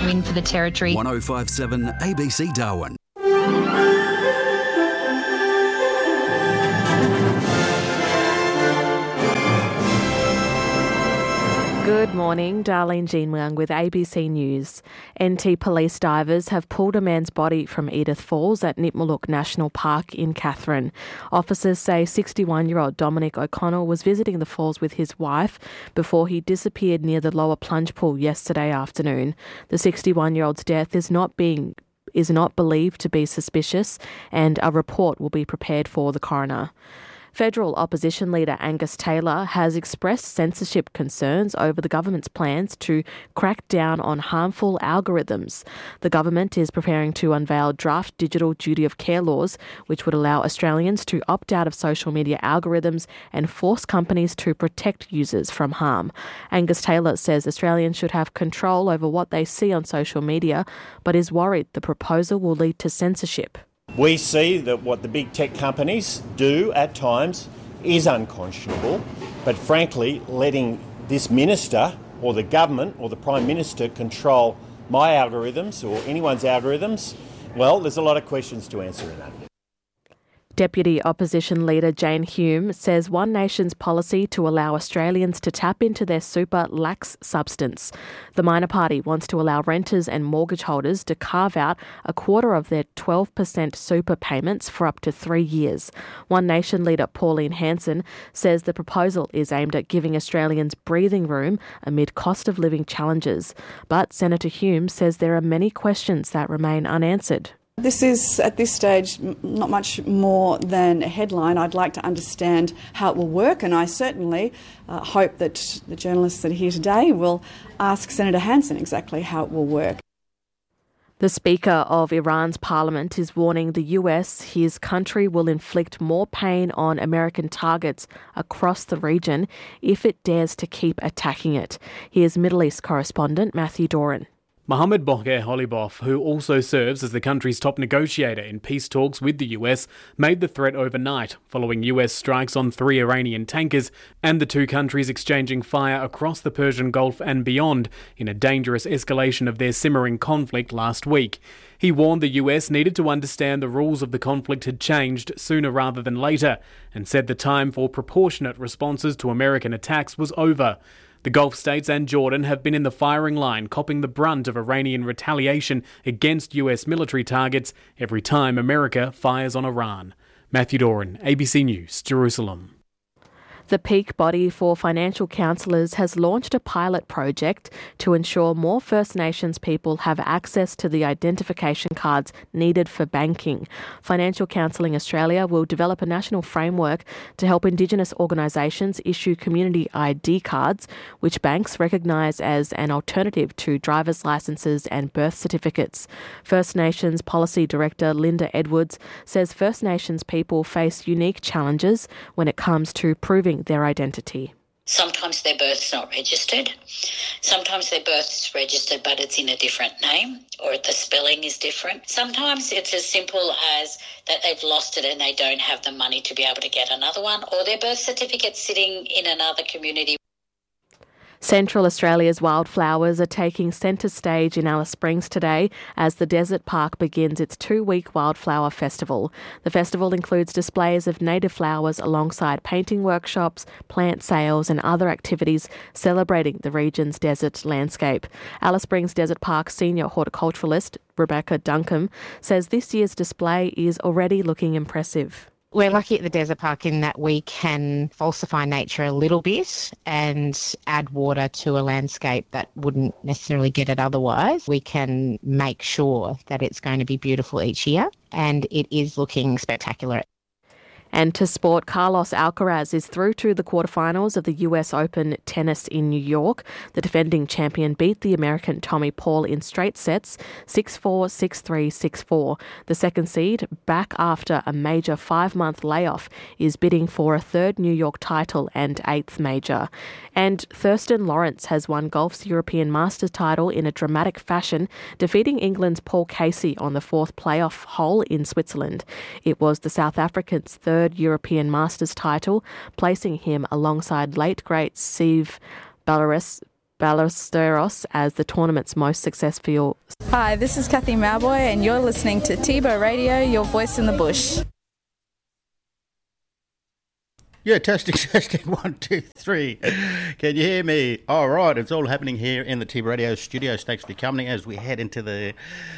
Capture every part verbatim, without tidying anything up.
win for the Territory. one oh five point seven A B C Darwin. Good morning, Darlene Jean-Wang with A B C News. N T police divers have pulled a man's body from Edith Falls at Nipmuc National Park in Katherine. Officers say sixty-one-year-old Dominic O'Connell was visiting the falls with his wife before he disappeared near the lower plunge pool yesterday afternoon. The sixty-one-year-old's death is not being is not believed to be suspicious, and a report will be prepared for the coroner. Federal opposition leader Angus Taylor has expressed censorship concerns over the government's plans to crack down on harmful algorithms. The government is preparing to unveil draft digital duty of care laws, which would allow Australians to opt out of social media algorithms and force companies to protect users from harm. Angus Taylor says Australians should have control over what they see on social media, but is worried the proposal will lead to censorship. We see that what the big tech companies do at times is unconscionable, but frankly, letting this minister or the government or the Prime Minister control my algorithms or anyone's algorithms, well, there's a lot of questions to answer in that. Deputy Opposition Leader Jane Hume says One Nation's policy to allow Australians to tap into their super lacks substance. The minor party wants to allow renters and mortgage holders to carve out a quarter of their twelve percent super payments for up to three years. One Nation leader Pauline Hanson says the proposal is aimed at giving Australians breathing room amid cost of living challenges. But Senator Hume says there are many questions that remain unanswered. This is, at this stage, not much more than a headline. I'd like to understand how it will work, and I certainly uh, hope that the journalists that are here today will ask Senator Hanson exactly how it will work. The Speaker of Iran's parliament is warning the U S his country will inflict more pain on American targets across the region if it dares to keep attacking it. Here's Middle East correspondent Matthew Doran. Mohammad Bogher Holibov, who also serves as the country's top negotiator in peace talks with the U S, made the threat overnight following U S strikes on three Iranian tankers and the two countries exchanging fire across the Persian Gulf and beyond in a dangerous escalation of their simmering conflict last week. He warned the U S needed to understand the rules of the conflict had changed sooner rather than later and said the time for proportionate responses to American attacks was over. The Gulf states and Jordan have been in the firing line, copping the brunt of Iranian retaliation against U S military targets every time America fires on Iran. Matthew Doran, A B C News, Jerusalem. The Peak Body for Financial Counsellors has launched a pilot project to ensure more First Nations people have access to the identification cards needed for banking. Financial Counselling Australia will develop a national framework to help Indigenous organisations issue community I D cards, which banks recognise as an alternative to driver's licences and birth certificates. First Nations Policy Director Linda Edwards says First Nations people face unique challenges when it comes to proving their identity. Sometimes their birth's not registered. Sometimes their birth's registered but it's in a different name or the spelling is different. Sometimes it's as simple as that they've lost it and they don't have the money to be able to get another one, or their birth certificate's sitting in another community. Central Australia's wildflowers are taking centre stage in Alice Springs today as the Desert Park begins its two-week wildflower festival. The festival includes displays of native flowers alongside painting workshops, plant sales and other activities celebrating the region's desert landscape. Alice Springs Desert Park senior horticulturalist Rebecca Duncombe says this year's display is already looking impressive. We're lucky at the Desert Park in that we can falsify nature a little bit and add water to a landscape that wouldn't necessarily get it otherwise. We can make sure that it's going to be beautiful each year, and it is looking spectacular. And to sport, Carlos Alcaraz is through to the quarterfinals of the U S Open tennis in New York. The defending champion beat the American Tommy Paul in straight sets, six four, six three, six four. The second seed, back after a major five-month layoff, is bidding for a third New York title and eighth major. And Thurston Lawrence has won golf's European Masters title in a dramatic fashion, defeating England's Paul Casey on the fourth playoff hole in Switzerland. It was the South African's third European Masters title, placing him alongside late great Steve Barres, Ballesteros as the tournament's most successful. Hi, this is Kathy Mauboy and you're listening to Tebow Radio, your voice in the bush. Yeah, testing, testing, one, two, three. Can you hear me? All right, it's all happening here in the Tebow Radio studios. Thanks for coming as we head into the,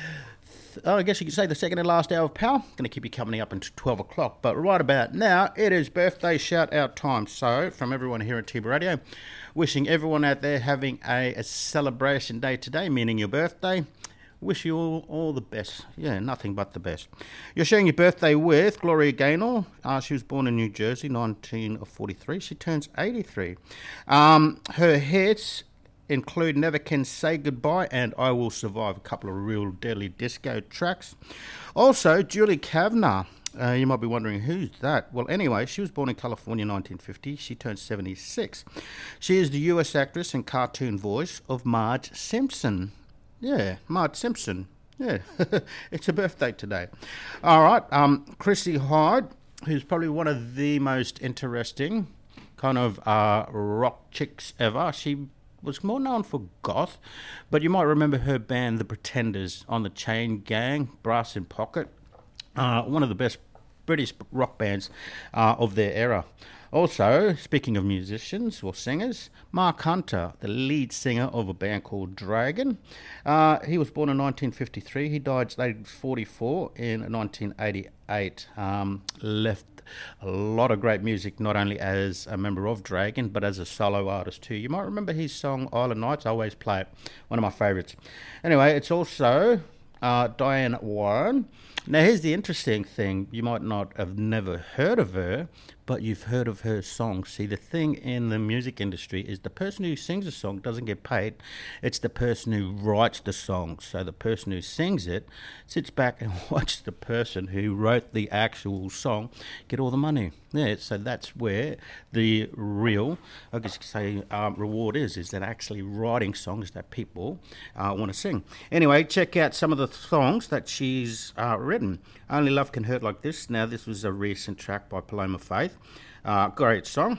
oh, I guess you could say the second and last hour of power. Going to keep you company up until twelve o'clock. But right about now, it is birthday shout-out time. So, from everyone here at Tebow Radio, wishing everyone out there having a, a celebration day today, meaning your birthday. Wish you all, all the best. Yeah, nothing but the best. You're sharing your birthday with Gloria Gaynor. Uh, she was born in New Jersey, nineteen forty-three. She turns eighty-three. Um, her hits include Never Can Say Goodbye and I Will Survive, a couple of real deadly disco tracks. Also, Julie Kavner. Uh, you might be wondering, who's that? Well, anyway, she was born in California in nineteen fifty. She turned seventy-six. She is the U S actress and cartoon voice of Marge Simpson. Yeah, Marge Simpson. Yeah, it's her birthday today. All right, um, Chrissy Hyde, who's probably one of the most interesting kind of uh, rock chicks ever. She was more known for goth, but you might remember her band, The Pretenders, On the Chain Gang, Brass in Pocket, uh, one of the best British rock bands uh, of their era. Also, speaking of musicians or singers, Mark Hunter, the lead singer of a band called Dragon. Uh, he was born in nineteen fifty-three. He died at age forty-four in nineteen eighty-eight. Um, left a lot of great music, not only as a member of Dragon, but as a solo artist too. You might remember his song Island Nights. I always play it. One of my favourites. Anyway, it's also uh, Diane Warren. Now, here's the interesting thing. You might not have never heard of her, but you've heard of her songs. See, the thing in the music industry is the person who sings a song doesn't get paid. It's the person who writes the song. So the person who sings it sits back and watches the person who wrote the actual song get all the money. Yeah, so that's where the real, I guess you could say, um, reward is, is that actually writing songs that people uh, want to sing. Anyway, check out some of the songs that she's uh, written. Only Love Can Hurt Like This. Now, this was a recent track by Paloma Faith. Uh, great song.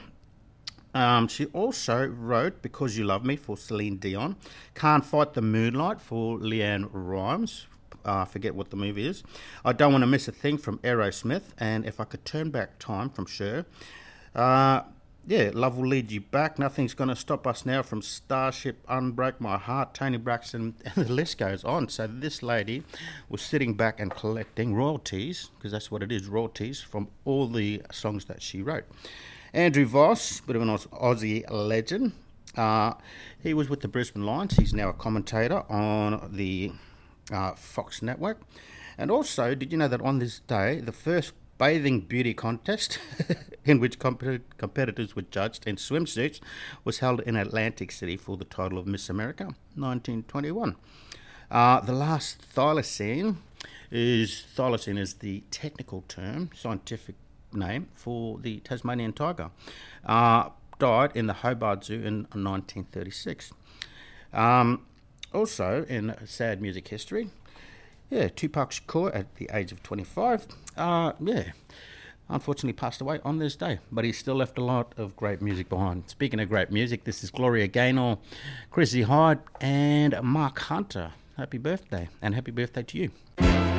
Um, she also wrote Because You Love Me for Celine Dion. Can't Fight the Moonlight for Leanne Rimes. I uh, forget what the movie is. I Don't Want to Miss a Thing from Aerosmith. And If I Could Turn Back Time from Cher. Uh, yeah, Love Will Lead You Back. Nothing's Gonna Stop Us Now from Starship, Unbreak My Heart, Tony Braxton, and the list goes on. So this lady was sitting back and collecting royalties, because that's what it is, royalties, from all the songs that she wrote. Andrew Voss, bit of an Aussie legend. Uh, he was with the Brisbane Lions. He's now a commentator on the uh, Fox network. And also, did you know that on this day, the first bathing beauty contest in which comp- competitors were judged in swimsuits was held in Atlantic City for the title of Miss America nineteen twenty-one. Uh, the last thylacine is, thylacine is the technical term, scientific name for the Tasmanian tiger. Uh, died in the Hobart Zoo in nineteen thirty-six. Um, also, in sad music history, yeah, Tupac Shakur at the age of twenty-five, uh, yeah, unfortunately passed away on this day, but he still left a lot of great music behind. Speaking of great music, this is Gloria Gaynor, Chrissy Hyde, and Mark Hunter. Happy birthday, and happy birthday to you.